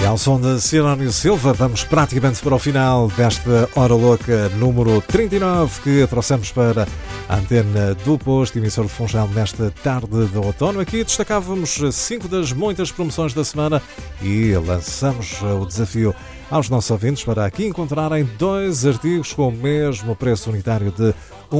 E ao som de Sinónio Silva, vamos praticamente para o final desta Hora Louca número 39 que trouxemos para a antena do Posto, emissor de Funchal, nesta tarde de outono. Aqui destacávamos 5 das muitas promoções da semana e lançamos o desafio aos nossos ouvintes para aqui encontrarem 2 artigos com o mesmo preço unitário de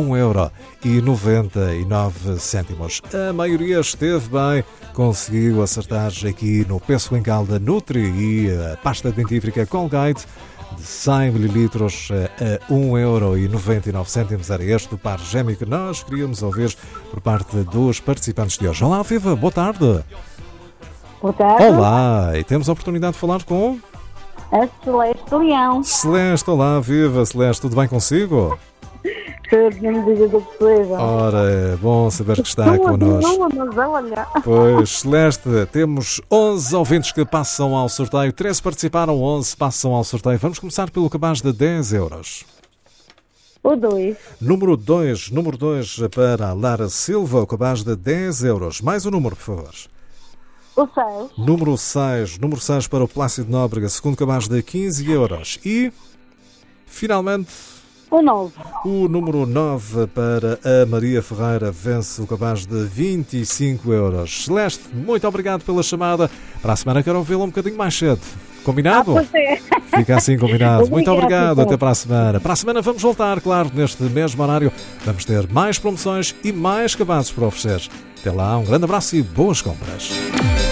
1,99€. A maioria esteve bem, conseguiu acertar aqui no peso legal da Nutri e a pasta dentífrica Colgate de 100 ml a 1,99€. Era este o par gêmeo que nós queríamos ouvir por parte dos participantes de hoje. Olá, Viva, boa tarde. Boa tarde. Olá, e temos a oportunidade de falar com a Celeste Leão. Celeste. Olá, Viva, Celeste, tudo bem consigo? Tudo na medida do possível. Ora, é bom saber que está connosco. Pois, Celeste, temos 11 ouvintes que passam ao sorteio, 13 participaram, 11 passam ao sorteio. Vamos começar pelo cabaz de 10€. O 2. Número 2 para a Lara Silva, o cabaz de 10€. Mais um número, por favor. O 6. Número 6 para o Plácido Nóbrega, segundo cabaz de 15€. E, finalmente, o 9. O número 9 para a Maria Ferreira, vence o cabaz de 25€. Celeste, muito obrigado pela chamada. Para a semana quero ouvi-la um bocadinho mais cedo. Combinado? Pois é. Fica assim combinado. Muito obrigado, então. até para a semana. Para a semana vamos voltar, claro, neste mesmo horário. Vamos ter mais promoções e mais cabazes para oferecer. Até lá, um grande abraço e boas compras.